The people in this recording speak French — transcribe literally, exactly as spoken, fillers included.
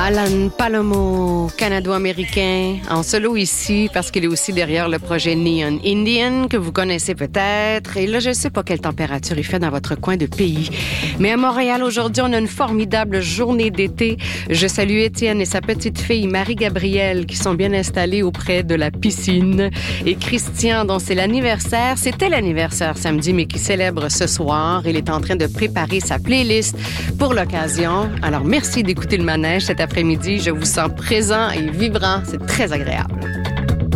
Alan Palomo, canado-américain, en solo ici, parce qu'il est aussi derrière le projet Neon Indian, que vous connaissez peut-être. Et là, je ne sais pas quelle température il fait dans votre coin de pays. Mais à Montréal, aujourd'hui, on a une formidable journée d'été. Je salue Étienne et sa petite fille Marie-Gabrielle, qui sont bien installés auprès de la piscine. Et Christian, dont c'est l'anniversaire, c'était l'anniversaire samedi, mais qui célèbre ce soir. Il est en train de préparer sa playlist pour l'occasion. Alors, merci d'écouter le manège cet après-midi. Je vous sens présent et vibrant. C'est très agréable.